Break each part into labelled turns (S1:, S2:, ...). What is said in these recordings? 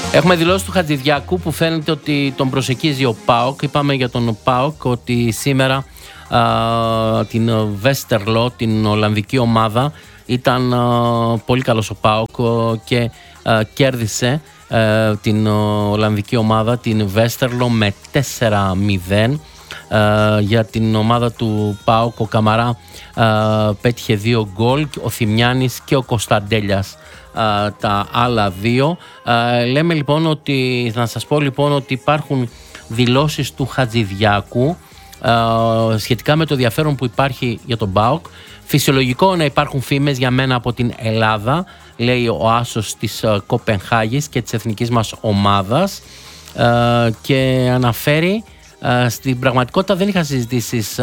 S1: Έχουμε δηλώσει του Χατζηδιάκου που φαίνεται ότι τον προσεγγίζει ο ΠΑΟΚ. Είπαμε για τον ΠΑΟΚ ότι σήμερα την Βέστερλο, την Ολλανδική ομάδα, ήταν πολύ καλός ο ΠΑΟΚ και κέρδισε την Ολλανδική ομάδα, την Βέστερλο, με 4-0. Για την ομάδα του ΠΑΟΚ ο Καμαρά πέτυχε 2 γκολ, ο Θημιάνης και ο Κωνσταντέλιας τα άλλα 2. Λέμε λοιπόν ότι, να σας πω λοιπόν ότι υπάρχουν δηλώσεις του Χατζηδιάκου σχετικά με το ενδιαφέρον που υπάρχει για τον ΠΑΟΚ. Φυσιολογικό να υπάρχουν φήμες για μένα από την Ελλάδα, λέει ο άσος της Κοπενχάγης και της εθνικής μας ομάδας, και αναφέρει στην πραγματικότητα δεν είχα συζητήσεις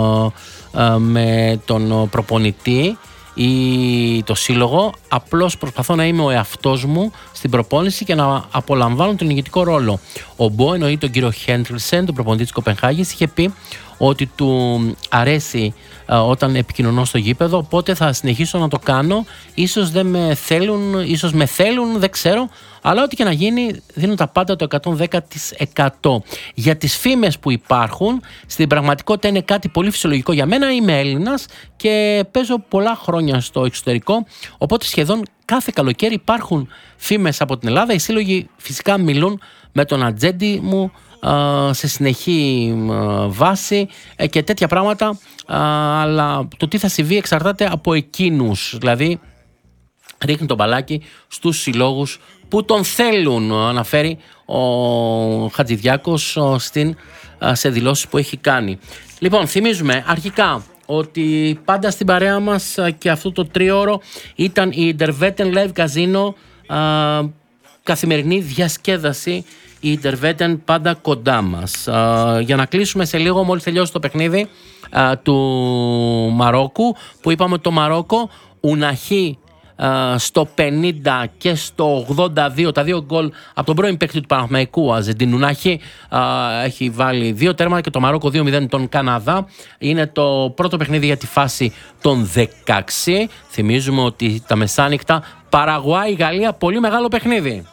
S1: με τον προπονητή ή το σύλλογο, απλώς προσπαθώ να είμαι ο εαυτός μου στην προπόνηση και να απολαμβάνω τον ηγετικό ρόλο. Ο Μπο, εννοεί τον κύριο Χέντριλσεν, τον προπονητή της Κοπενχάγης, είχε πει ότι του αρέσει όταν επικοινωνώ στο γήπεδο, οπότε θα συνεχίσω να το κάνω. Ίσως δεν με θέλουν, ίσως με θέλουν, δεν ξέρω, αλλά ό,τι και να γίνει δίνουν τα πάντα το 110%. Για τις φήμες που υπάρχουν, στην πραγματικότητα είναι κάτι πολύ φυσιολογικό για μένα. Είμαι Έλληνας και παίζω πολλά χρόνια στο εξωτερικό, οπότε σχεδόν κάθε καλοκαίρι υπάρχουν φήμες από την Ελλάδα. Οι σύλλογοι φυσικά μιλούν με τον ατζέντη μου σε συνεχή βάση και τέτοια πράγματα, αλλά το τι θα συμβεί εξαρτάται από εκείνους. Δηλαδή ρίχνει τον μπαλάκι στους συλλόγους που τον θέλουν, αναφέρει ο Χατζηδιάκος σε δηλώσεις που έχει κάνει. Λοιπόν, θυμίζουμε αρχικά ότι πάντα στην παρέα μας και αυτό το τρίωρο ήταν η Interveten Live Casino, καθημερινή διασκέδαση. Η Interveten πάντα κοντά μας. Για να κλείσουμε σε λίγο, μόλις τελειώσει το παιχνίδι του Μαρόκου, που είπαμε ότι το Μαρόκο ουναχεί στο 50 και στο 82, τα 2 γκολ από τον πρώην παίκτη του Παναθηναϊκού, Αζεντίν Ουνάχη, έχει βάλει 2 τέρματα, και το Μαρόκο 2-0 τον Καναδά. Είναι το πρώτο παιχνίδι για τη φάση των 16. Θυμίζουμε ότι τα μεσάνυχτα Παραγουάη, Γαλλία, πολύ μεγάλο παιχνίδι.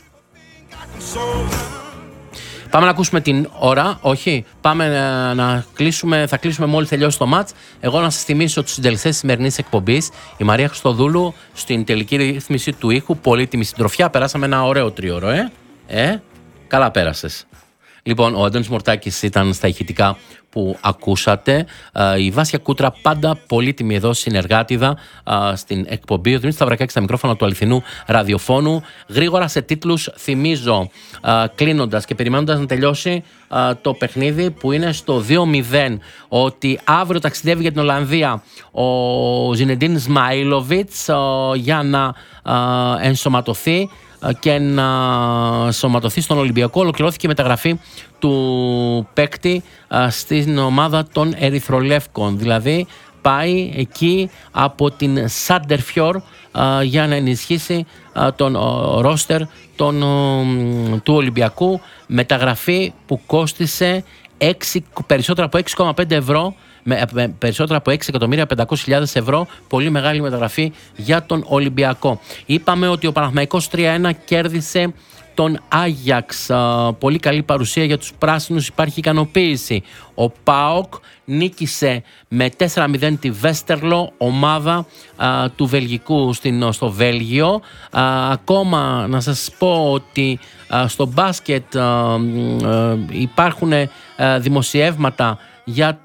S1: Πάμε να ακούσουμε την ώρα. Όχι, πάμε να κλείσουμε. Θα κλείσουμε μόλις τελειώσει το μάτς. Εγώ να σας θυμίσω τους συντελεστές της σημερινής εκπομπής. Η Μαρία Χριστοδούλου στην τελική ρύθμιση του ήχου. Πολύτιμη συντροφιά. Περάσαμε ένα ωραίο τρίωρο, Καλά πέρασες. Λοιπόν, ο Αντώνης Μορτάκης ήταν στα ηχητικά που ακούσατε. Η Βάσια Κούτρα, πάντα πολύτιμη εδώ συνεργάτιδα στην εκπομπή. Ο Δημήτρης Σταυρακάκης στα μικρόφωνα του αληθινού ραδιοφώνου. Γρήγορα σε τίτλους θυμίζω, κλείνοντας και περιμένοντας να τελειώσει το παιχνίδι που είναι στο 2-0, ότι αύριο ταξιδεύει για την Ολλανδία ο Ζινεντίν Σμαίλοβιτς για να ενσωματωθεί και να σωματωθεί στον Ολυμπιακό. Ολοκληρώθηκε η μεταγραφή του παίκτη στην ομάδα των Ερυθρολεύκων. Δηλαδή πάει εκεί από την Σάντερφιορ για να ενισχύσει τον ρόστερ του Ολυμπιακού. Μεταγραφή που κόστισε περισσότερα από 6,5 ευρώ, περισσότερα από 6.500.000 ευρώ. Πολύ μεγάλη μεταγραφή για τον Ολυμπιακό. Είπαμε ότι ο Παναθηναϊκός 3-1 κέρδισε τον Άγιαξ. Πολύ καλή παρουσία για τους πράσινους, υπάρχει ικανοποίηση. Ο ΠΑΟΚ νίκησε με 4-0 τη Βέστερλο, ομάδα του Βελγικού στο Βέλγιο. Ακόμα να σας πω ότι στο μπάσκετ υπάρχουν δημοσιεύματα για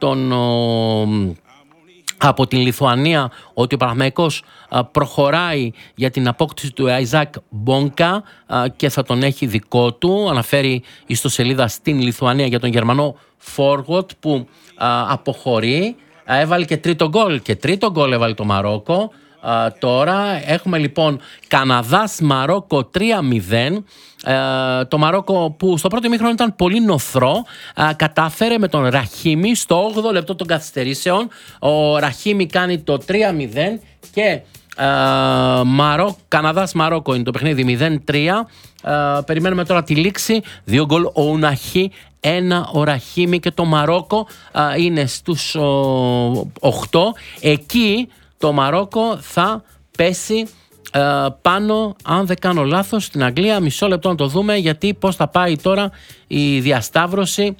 S1: από την Λιθουανία, ότι ο Παναθηναϊκός προχωράει για την απόκτηση του Αϊζάκ Μπόνκα και θα τον έχει δικό του. Αναφέρει η ιστοσελίδα στην Λιθουανία για τον Γερμανό forward που αποχωρεί. Έβαλε και τρίτο γκολ έβαλε το Μαρόκο. Τώρα έχουμε λοιπόν Καναδάς Μαρόκο 3-0. Το Μαρόκο που στο πρώτο ημίχρονο ήταν πολύ νοθρό, κατάφερε με τον Ραχίμι στο 8ο λεπτό των καθυστερήσεων. Ο Ραχίμι κάνει το 3-0 και Καναδάς Μαρόκο είναι το παιχνίδι 0-3. Περιμένουμε τώρα τη λήξη. 2 γκολ ο Ουναχή, 1 ο Ραχίμι, και το Μαρόκο είναι στους 8. Εκεί το Μαρόκο θα πέσει πάνω, αν δεν κάνω λάθος, στην Αγγλία. Μισό λεπτό να το δούμε, γιατί πώς θα πάει τώρα η διασταύρωση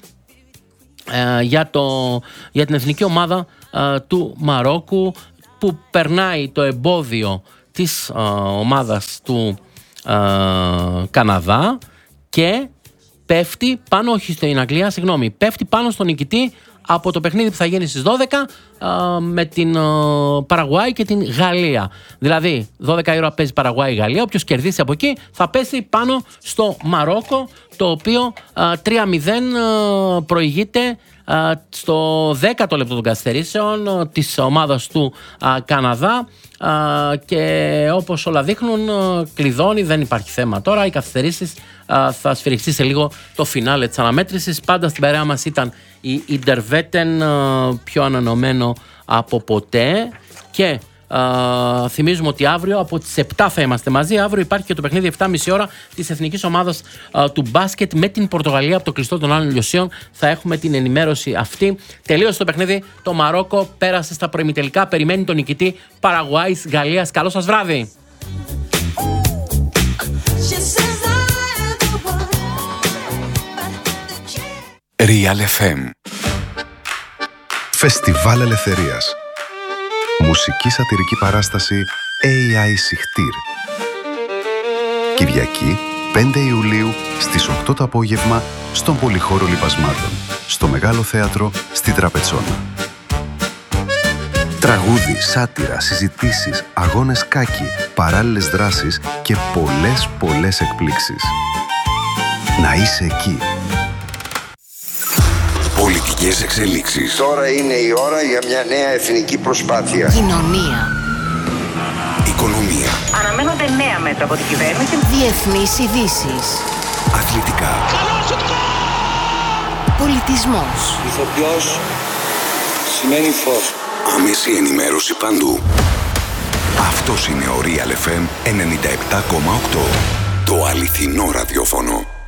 S1: για την εθνική ομάδα του Μαρόκου, που περνάει το εμπόδιο της ομάδας του Καναδά και πέφτει πάνω, όχι στην Αγγλία, συγγνώμη, πέφτει πάνω στον νικητή από το παιχνίδι που θα γίνει στις 12 με την Παραγουάη και την Γαλλία. Δηλαδή 12 η ώρα παίζει Παραγουάη-Γαλλία, όποιος κερδίσει από εκεί θα πέσει πάνω στο Μαρόκο, το οποίο 3-0 προηγείται στο 10ο λεπτό των καθυστερήσεων της ομάδας του Καναδά, και όπως όλα δείχνουν κλειδώνει, δεν υπάρχει θέμα τώρα. Οι καθυστερήσεις θα σφυριχτεί σε λίγο το φινάλε της αναμέτρησης. Πάντα στην παρέα μας ήταν η Ιντερβέτεν, πιο ανανεωμένο από ποτέ, και θυμίζουμε ότι αύριο από τις 7 θα είμαστε μαζί. Αύριο υπάρχει και το παιχνίδι 7.30 ώρα της εθνικής ομάδας του μπάσκετ με την Πορτογαλία από το κλειστό των άλλων Λιωσίων. Θα έχουμε την ενημέρωση αυτή. Τελείωσε το παιχνίδι. Το Μαρόκο πέρασε στα προημιτελικά. Περιμένει τον νικητή Παραγουάης Γαλλίας. Καλό σας βράδυ.
S2: Real FM. Φεστιβάλ Ελευθερίας. Μουσική σατιρική παράσταση AI Σιχτήρ. Κυριακή 5 Ιουλίου στις 8 το απόγευμα στον Πολυχώρο Λιπασμάτων, στο Μεγάλο Θέατρο στη Τραπετσόνα. Τραγούδι, σάτιρα, συζητήσεις, αγώνες κάκι, παράλληλες δράσεις και πολλές εκπλήξεις. Να είσαι εκεί.
S3: Πολιτικές εξελίξεις.
S4: Τώρα είναι η ώρα για μια νέα εθνική προσπάθεια.
S5: Κοινωνία.
S3: Οικονομία.
S5: Αναμένονται νέα μέτρα από την κυβέρνηση. Διεθνείς ειδήσεις.
S3: Αθλητικά.
S5: Πολιτισμός.
S4: Ηθοποιός σημαίνει φως.
S3: Άμεση ενημέρωση παντού. Αυτός είναι ο Real FM 97,8. Το αληθινό ραδιόφωνο.